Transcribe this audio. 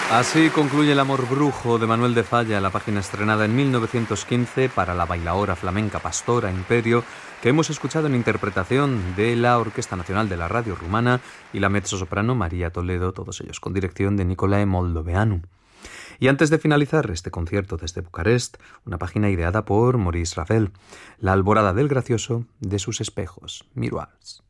Así concluye El amor brujo de Manuel de Falla, la página estrenada en 1915 para la bailaora flamenca Pastora Imperio, que hemos escuchado en interpretación de la Orquesta Nacional de la Radio Rumana y la mezzosoprano María Toledo, todos ellos con dirección de Nicolae Moldoveanu. Y antes de finalizar este concierto desde Bucarest, una página ideada por Maurice Ravel, La alborada del gracioso de sus espejos, Miroirs.